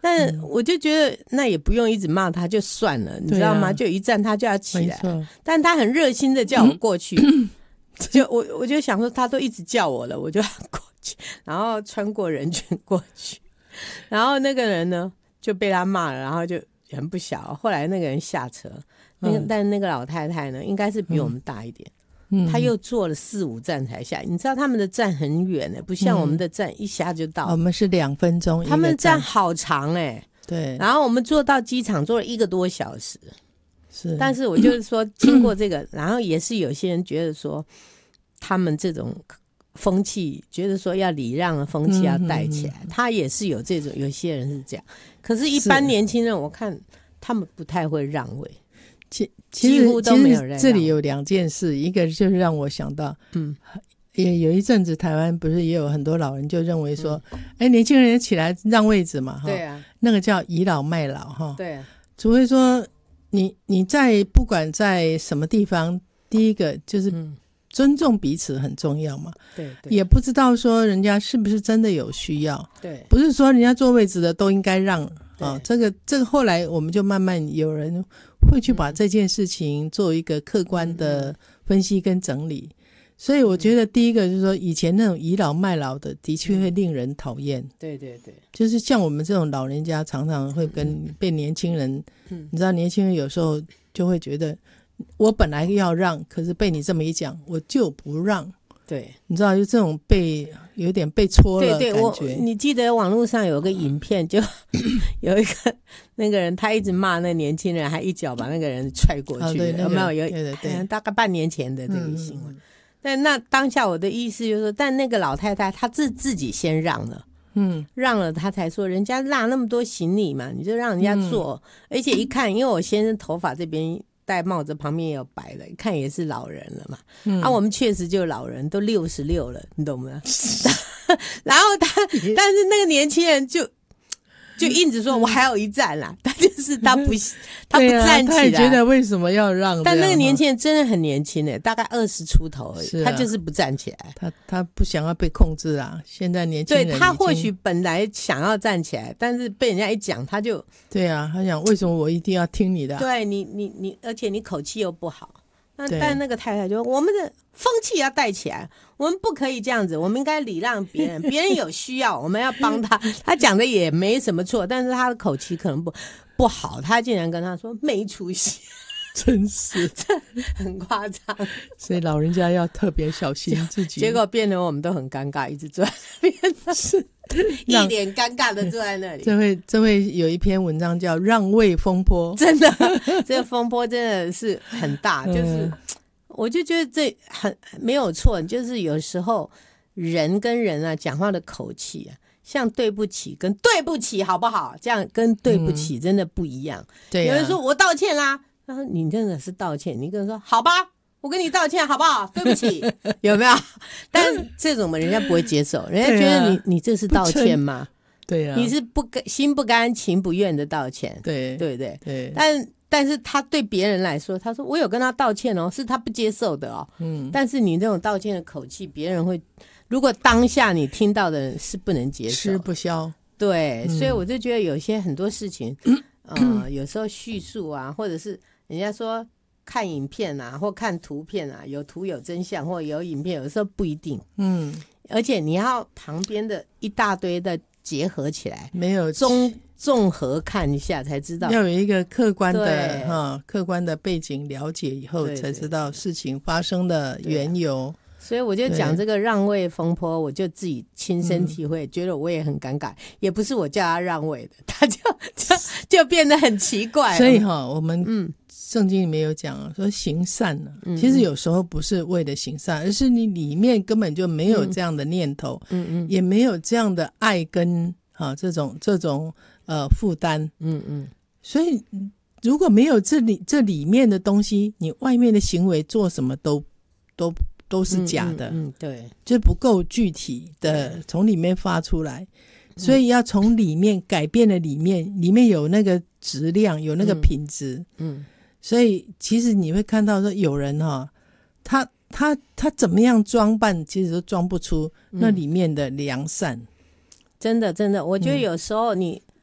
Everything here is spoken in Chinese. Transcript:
但我就觉得那也不用一直骂他就算了，你知道吗？就一站他就要起来，但他很热心的叫我过去，就我就想说他都一直叫我了，我就要过去，然后穿过人群过去，然后那个人呢就被他骂了，然后就很不小。后来那个人下车，但那个老太太呢应该是比我们大一点，他又坐了4、5站才下。你知道他们的站很远的，不像我们的站一下就到。 我们是2分钟， 他们站好长对。 然后我们坐到机场坐了1个多小时。 是， 但是我就是说，经过这个，然后也是有些人觉得说，他们这种风气，觉得说要礼让的风气要带起来，他也是有这种，有些人是这样。可是，一般年轻人，我看他们不太会让位。几乎都没有人。 这里有2件事，一个就是让我想到，也有一阵子台湾不是也有很多老人就认为说，年轻人起来让位置嘛， 对啊， 那个叫倚老卖老哈， 对啊， 除非说你在不管在什么地方，第一个就是尊重彼此很重要嘛， 对， 也不知道说人家是不是真的有需要， 对， 不是说人家坐位置的都应该让这个后来我们就慢慢有人会去把这件事情做一个客观的分析跟整理，所以我觉得第一个就是说，以前那种倚老卖老的的确会令人讨厌， 对对对， 就是像我们这种老人家常常会被年轻人，你知道年轻人有时候就会觉得我本来要让，可是被你这么一讲我就不让，对，你知道就这种有点被戳了对对， 感觉。 你记得网络上有个影片，就有一个那个人他一直骂那年轻人，还一脚把那个人踹过去， 对， 有没有？ 对大概半年前的这个新闻。但那当下我的意思就是说，但那个老太太她自己先让了，让了她才说，人家拉那么多行李嘛，你就让人家坐，而且一看，因为我先生头发这边戴帽子旁边也有白的，一看也是老人了嘛，我们确实就老人都66了，你懂吗？然后但是那个年轻人就硬着说我还有一站啦，他就是他不站起来， 他也觉得为什么要让， 但那个年轻人真的很年轻大概20出头而已，他就是不站起来， 他不想要被控制啊。现在年轻人对，他或许本来想要站起来，但是被人家一讲他就对啊，他想为什么我一定要听你的对你而且你口气又不好，但那个太太就我们的风气要带起来，我们不可以这样子，我们应该礼让别人，别人有需要我们要帮他。他讲的也没什么错，但是他的口气可能不好，他竟然跟他说没出息， 真是这很夸张。 所以老人家要特别小心自己， 结果变得我们都很尴尬，一直坐在那边，是一脸尴尬的坐在那里。 这会有一篇文章叫让位风波， 真的这个风波真的是很大，就是我就觉得这很没有错，就是有时候人跟人啊讲话的口气啊，像对不起跟对不起好不好，这样跟对不起真的不一样。 对， 有人说我道歉啦，他说你真的是道歉，你跟人说好吧我跟你道歉好不好，对不起有没有？但这种人家不会接受，人家觉得你这是道歉吗？ 对啊， 你是心不甘情不愿的道歉，对对不对？ 对， 但是他对别人来说，他说我有跟他道歉哦，是他不接受的哦。但是你那种道歉的口气，别人会，如果当下你听到的人是不能接受， 吃不消。 对，所以我就觉得有些很多事情，有时候叙述啊，或者是人家说看影片啊，或看图片啊，有图有真相，或有影片，有时候不一定。而且你要旁边的一大堆的结合起来， 没有综合看一下才知道， 要有一个客观的背景了解以后，才知道事情发生的缘由。 所以我就讲这个让位风波，我就自己亲身体会，觉得我也很尴尬，也不是我叫他让位的，他就变得很奇怪。 所以我们圣经里面有讲说行善其实有时候不是为了行善，而是你里面根本就没有这样的念头，也没有这样的爱跟这种负担，所以如果没有这里面的东西，你外面的行为做什么都是假的， 对， 就不够具体的从里面发出来，所以要从里面改变了里面有那个质量，有那个品质，所以其实你会看到说有人他怎么样装扮，其实都装不出那里面的良善。 真的，我觉得有时候你